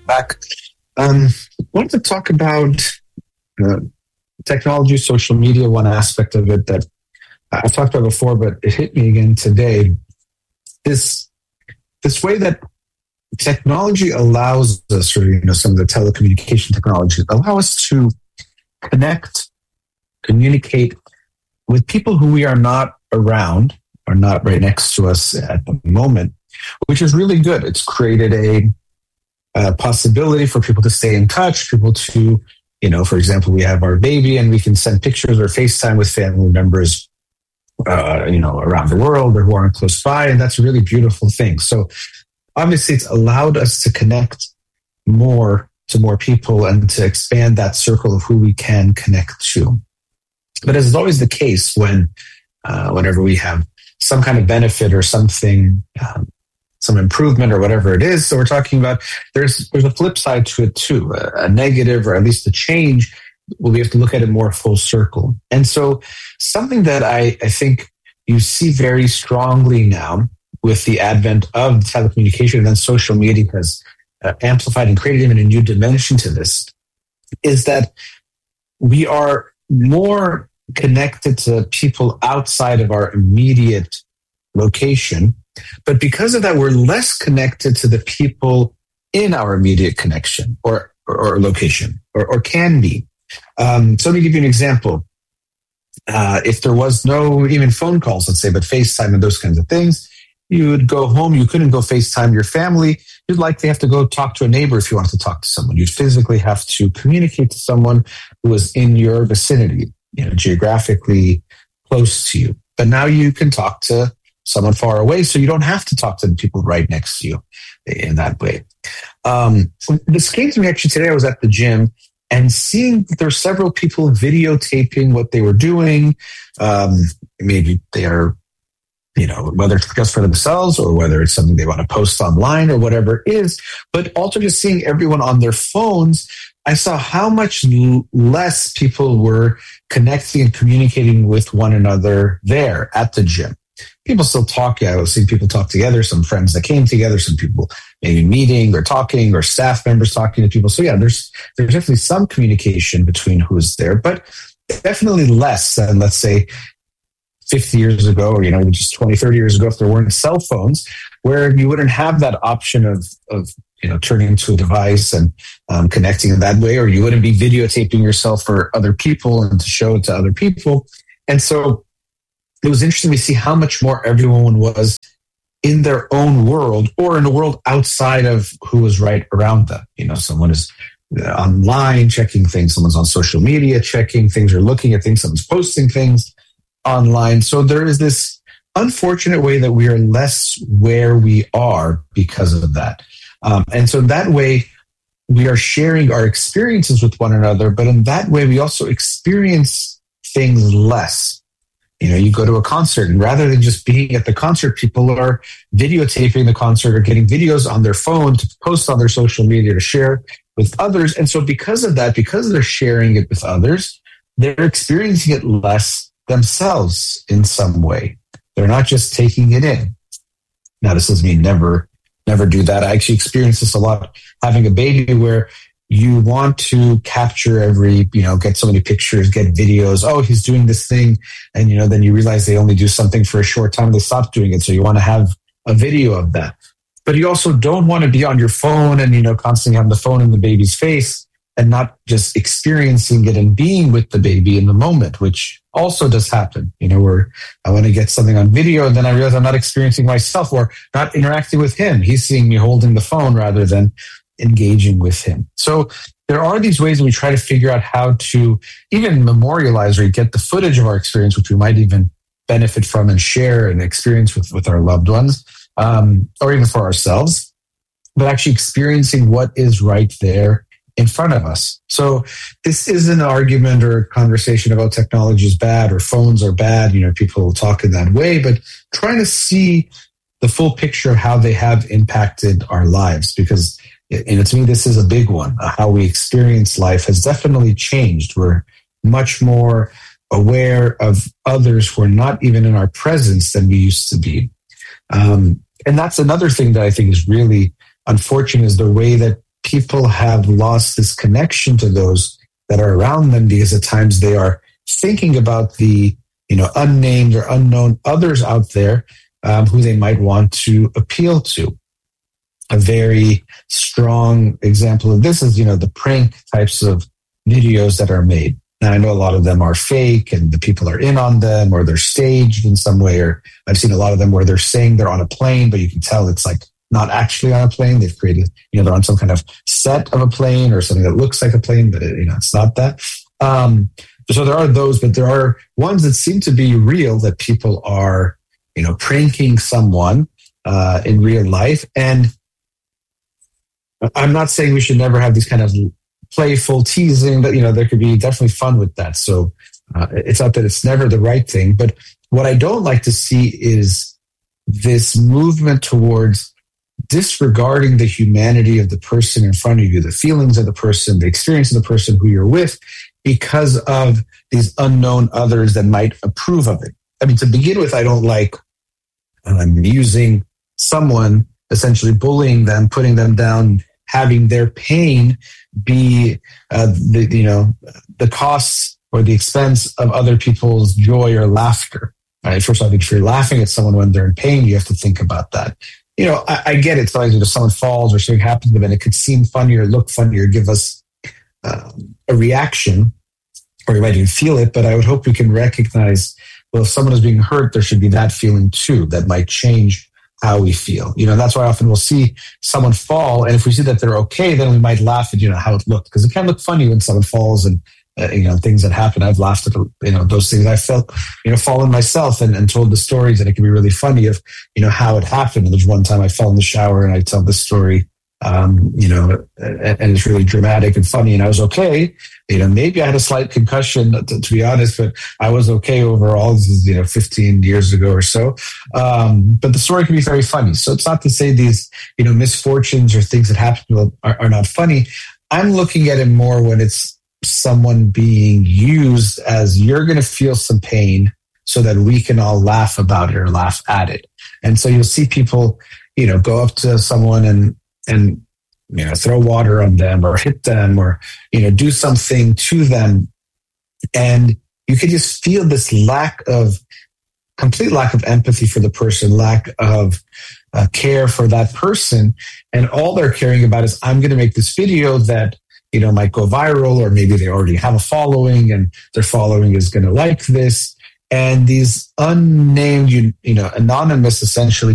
back. I wanted to talk about technology, social media, one aspect of it that I've talked about before, but it hit me again today. This way that technology allows us, or some of the telecommunication technologies allow us to connect, communicate with people who we are not around or not right next to us at the moment, which is really good. It's created a possibility for people to stay in touch, people to, for example, we have our baby and we can send pictures or FaceTime with family members, around the world or who aren't close by. And that's a really beautiful thing. So obviously it's allowed us to connect more to more people and to expand that circle of who we can connect to. But as is always the case whenever we have some kind of benefit or something, some improvement or whatever it is, so we're talking about, there's a flip side to it too, a negative or at least a change. Well, we have to look at it more full circle. And so something that I think you see very strongly now with the advent of telecommunication and then social media has amplified and created even a new dimension to this, is that we are more connected to people outside of our immediate location. But because of that, we're less connected to the people in our immediate connection or location or can be. So let me give you an example. If there was no even phone calls, let's say, but FaceTime and those kinds of things, you would go home. You couldn't go FaceTime your family. You'd likely have to go talk to a neighbor if you wanted to talk to someone. You'd physically have to communicate to someone who was in your vicinity, geographically close to you. But now you can talk to someone far away, so you don't have to talk to the people right next to you in that way. This came to me actually today. I was at the gym and seeing that there are several people videotaping what they were doing. Maybe they are, whether it's just for themselves or whether it's something they want to post online or whatever it is, but also just seeing everyone on their phones, I saw how much less people were connecting and communicating with one another there at the gym. People still talk. I was seeing people talk together, some friends that came together, some people maybe meeting or talking or staff members talking to people. So yeah, there's definitely some communication between who's there, but definitely less than, let's say, 50 years ago, or, just 20, 30 years ago, if there weren't cell phones, where you wouldn't have that option of turning to a device and connecting in that way, or you wouldn't be videotaping yourself for other people and to show it to other people. And so it was interesting to see how much more everyone was in their own world or in a world outside of who was right around them. Someone is online checking things, someone's on social media checking things or looking at things, someone's posting things online. So there is this unfortunate way that we are less where we are because of that. And so that way we are sharing our experiences with one another, but in that way we also experience things less. You go to a concert and rather than just being at the concert, people are videotaping the concert or getting videos on their phone to post on their social media to share with others. And so because of that, because they're sharing it with others, they're experiencing it less themselves in some way. They're not just taking it in. Now, this doesn't mean never do that. I actually experienced this a lot having a baby where you want to capture every, get so many pictures, get videos. Oh, he's doing this thing. And, then you realize they only do something for a short time. They stop doing it. So you want to have a video of that. But you also don't want to be on your phone and, constantly have the phone in the baby's face and not just experiencing it and being with the baby in the moment, which also does happen, where I want to get something on video and then I realize I'm not experiencing myself or not interacting with him. He's seeing me holding the phone rather than engaging with him. So there are these ways that we try to figure out how to even memorialize or get the footage of our experience, which we might even benefit from and share and experience with our loved ones, or even for ourselves, but actually experiencing what is right there in front of us. So this isn't an argument or a conversation about technology is bad or phones are bad. People will talk in that way, but trying to see the full picture of how they have impacted our lives, because to me, this is a big one. How we experience life has definitely changed. We're much more aware of others who are not even in our presence than we used to be. And that's another thing that I think is really unfortunate, is the way that people have lost this connection to those that are around them because at times they are thinking about the unnamed or unknown others out there who they might want to appeal to. A very strong example of this is, the prank types of videos that are made. Now, I know a lot of them are fake and the people are in on them or they're staged in some way, or I've seen a lot of them where they're saying they're on a plane, but you can tell it's like not actually on a plane. They've created, they're on some kind of set of a plane or something that looks like a plane, but it's not that. So there are those, but there are ones that seem to be real, that people are, pranking someone in real life. And I'm not saying we should never have these kind of playful teasing, but, there could be definitely fun with that. So it's not that it's never the right thing. But what I don't like to see is this movement towards disregarding the humanity of the person in front of you, the feelings of the person, the experience of the person who you're with, because of these unknown others that might approve of it. I mean, to begin with, I don't like using someone, essentially bullying them, putting them down, having their pain be the costs or the expense of other people's joy or laughter. Right? First of all, if you're laughing at someone when they're in pain, you have to think about that. I get it. So if someone falls or something happens to them, it could seem funnier, look funnier, give us a reaction, or you might even feel it. But I would hope we can recognize, well, if someone is being hurt, there should be that feeling too that might change how we feel. That's why often we'll see someone fall, and if we see that they're okay, then we might laugh at how it looked, because it can look funny when someone falls and things that happen. I've laughed at those things. I felt fallen myself and told the stories, and it can be really funny of how it happened. And there's one time I fell in the shower and I tell the story, and it's really dramatic and funny, and I was okay. Maybe I had a slight concussion, to be honest, but I was okay overall. This is 15 years ago or so. But the story can be very funny. So it's not to say these misfortunes or things that happen are not funny. I'm looking at it more when it's someone being used as, you're going to feel some pain so that we can all laugh about it or laugh at it. And so you'll see people, go up to someone and throw water on them or hit them or, do something to them. And you can just feel this complete lack of empathy for the person, lack of care for that person. And all they're caring about is, I'm going to make this video that might go viral, or maybe they already have a following and their following is going to like this. And these unnamed, anonymous, essentially